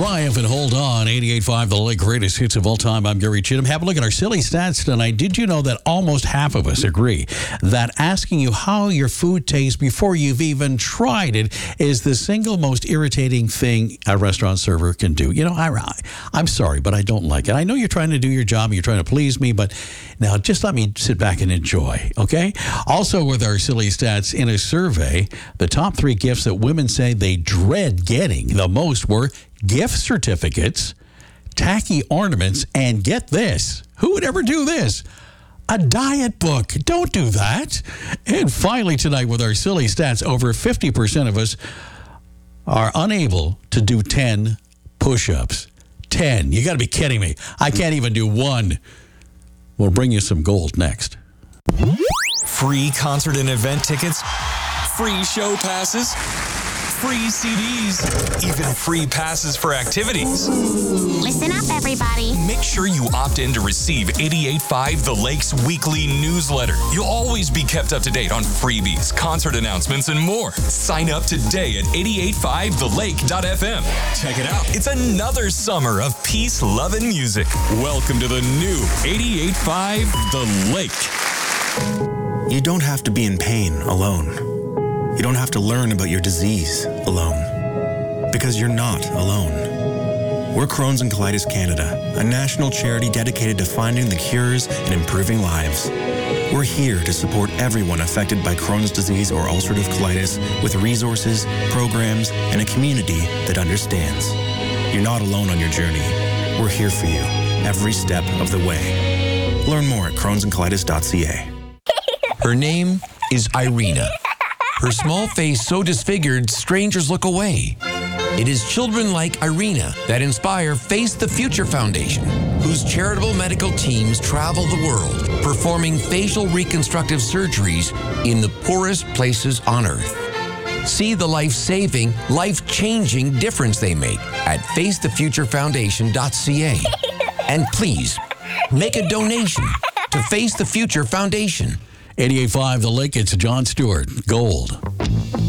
Triumph and Hold On, 88.5, the late greatest hits of all time. I'm Gary Chittum. Have a look at our silly stats tonight. Did you know that almost half of us agree that asking you how your food tastes before you've even tried it is the single most irritating thing a restaurant server can do? You know, I'm sorry, but I don't like it. I know you're trying to do your job and you're trying to please me, but now just let me sit back and enjoy, okay? Also, with our silly stats, in a survey, the top 3 gifts that women say they dread getting the most were gift certificates, tacky ornaments, and get this, who would ever do this? A diet book. Don't do that. And finally tonight with our silly stats, over 50% of us are unable to do 10 push-ups. 10. You got to be kidding me. I can't even do 1. We'll bring you some gold next. Free concert and event tickets, free show passes, free CDs, even free passes for activities. Listen up, everybody. Make sure you opt in to receive 88.5 The Lake's weekly newsletter. You'll always be kept up to date on freebies, concert announcements, and more. Sign up today at 885thelake.fm. Check it out. It's another summer of peace, love, and music. Welcome to the new 88.5 The Lake. You don't have to be in pain alone. You don't have to learn about your disease alone. Because you're not alone. We're Crohn's and Colitis Canada, a national charity dedicated to finding the cures and improving lives. We're here to support everyone affected by Crohn's disease or ulcerative colitis with resources, programs, and a community that understands. You're not alone on your journey. We're here for you every step of the way. Learn more at crohnsandcolitis.ca. Her name is Irina. Her small face so disfigured, strangers look away. It is children like Irina that inspire Face the Future Foundation, whose charitable medical teams travel the world, performing facial reconstructive surgeries in the poorest places on Earth. See the life-saving, life-changing difference they make at facethefuturefoundation.ca. And please, make a donation to Face the Future Foundation. 88.5 The Lake, it's Jon Stewart, Gold.